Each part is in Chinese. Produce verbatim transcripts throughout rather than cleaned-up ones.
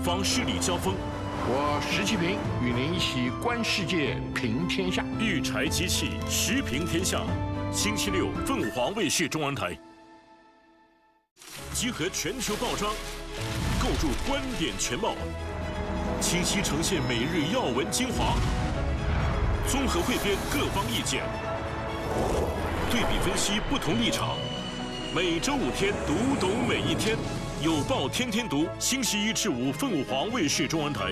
方势力交锋。 我石其平与您一起观世界、平天下。 御柴机器时平天下，星期六凤凰卫视中文台。集合全球报章，构筑观点全貌，清晰呈现每日要闻精华，综合汇编各方意见，对比分析不同立场。每周五天，读懂每一天。有报天天读，星期一至五凤凰卫视中文台。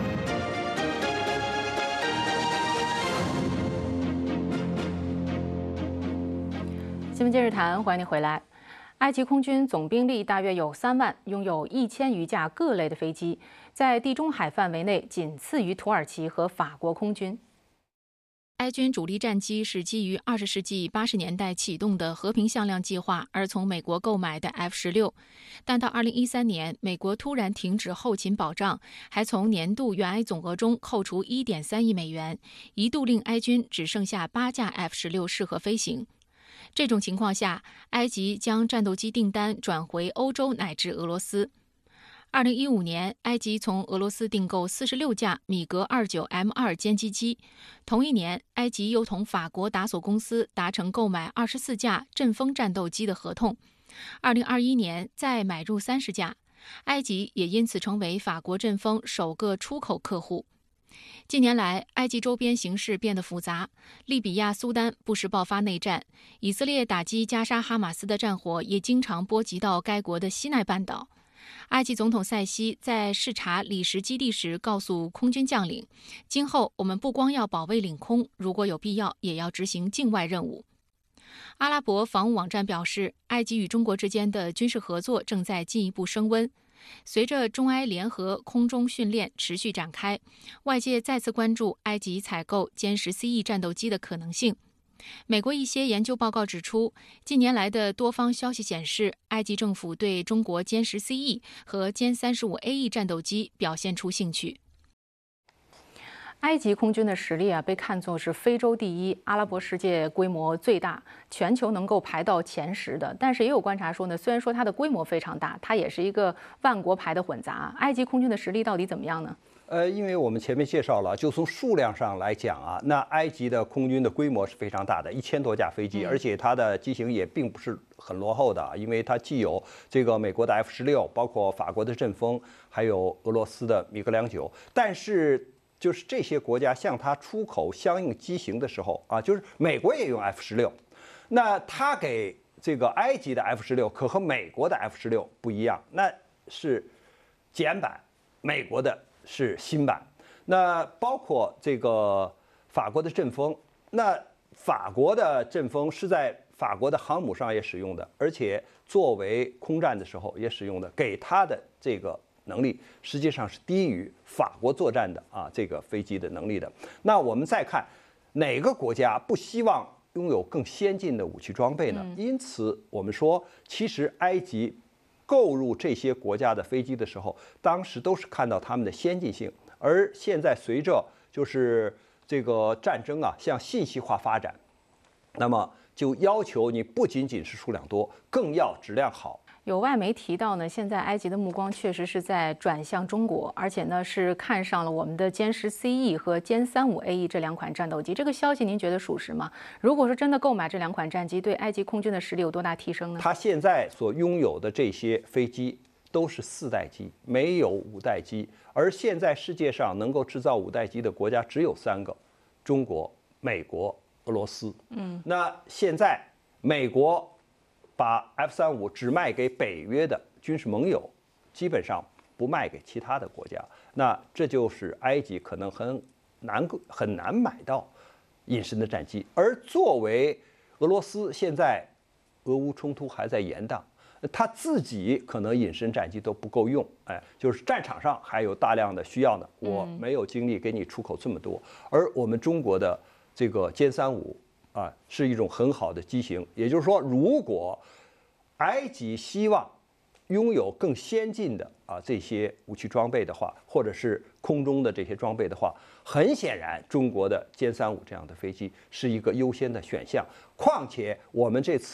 新闻今日谈，欢迎您回来。埃及空军总兵力大约有三万，拥有一千余架各类的飞机，在地中海范围内仅次于土耳其和法国空军。 埃军主力战机是基于二十世纪八十年代启动的和平向量计划而从美国购买的 F 十六，但到二零一三年，美国突然停止后勤保障，还从年度援埃总额中扣除一点三亿美元，一度令埃军只剩下八架 F 十六适合飞行。这种情况下，埃及将战斗机订单转回欧洲乃至俄罗斯。二零一五年，埃及从俄罗斯订购四十六架米格二九 M 二歼击机。同一年，埃及又同法国达索公司达成购买二十四架阵风战斗机的合同。二零二一年，再买入三十架，埃及也因此成为法国阵风首个出口客户。近年来，埃及周边形势变得复杂，利比亚、苏丹不时爆发内战，以色列打击加沙哈马斯的战火也经常波及到该国的西奈半岛。埃及总统塞西在视察里什基地时告诉空军将领，今后我们不光要保卫领空，如果有必要也要执行境外任务。阿拉伯防务网站表示，埃及与中国之间的军事合作正在进一步升温。随着中埃联合空中训练持续展开，外界再次关注埃及采购歼十 C E 战斗机的可能性。美国一些研究报告指出，近年来的多方消息显示，埃及政府对中国歼十 C E 和歼三十五 A E 战斗机表现出兴趣。 埃及空军的实力啊，被看作是非洲第一，阿拉伯世界规模最大，全球能够排到前十的。但是也有观察说呢，虽然说它的规模非常大，它也是一个万国牌的混杂。埃及空军的实力到底怎么样呢？ 呃，因为我们前面介绍了，就从数量上来讲啊，那埃及的空军的规模是非常大的，一千多架飞机，而且它的机型也并不是很落后的，因为它既有这个美国的 F 十六，包括法国的阵风，还有俄罗斯的米格两九。但是就是这些国家向它出口相应机型的时候啊，就是美国也用 F 十六，那它给这个埃及的 F 十六可和美国的 F 十六不一样，那是简版，美国的是新版。那包括这个法国的阵风，那法国的阵风是在法国的航母上也使用的，而且作为空战的时候也使用的，给它的这个能力实际上是低于法国作战的啊这个飞机的能力的。那我们再看哪个国家不希望拥有更先进的武器装备呢？因此我们说，其实埃及购入这些国家的飞机的时候，当时都是看到他们的先进性，而现在随着就是这个战争啊向信息化发展，那么就要求你不仅仅是数量多，更要质量好。 有外媒提到呢，现在埃及的目光确实是在转向中国，而且呢是看上了我们的歼十 C E 和歼三五 A E 这两款战斗机。这个消息您觉得属实吗？如果说真的购买这两款战机，对埃及空军的实力有多大提升呢？ 它现在所拥有的这些飞机都是四代机，没有五代机。而现在世界上能够制造五代机的国家只有三个：中国、美国、俄罗斯。嗯，那现在美国把 F 三五只卖给北约的军事盟友，基本上不卖给其他的国家。那这就是埃及可能很难很难买到隐身的战机。而作为俄罗斯，现在俄乌冲突还在延宕，他自己可能隐身战机都不够用，哎，就是战场上还有大量的需要呢，我没有精力给你出口这么多。而我们中国的这个歼三五啊，是一种很好的机型。也就是说，如果埃及希望拥有更先进的啊这些武器装备的话，或者是空中的这些装备的话，很显然中国的歼三五这样的飞机是一个优先的选项。况且我们这次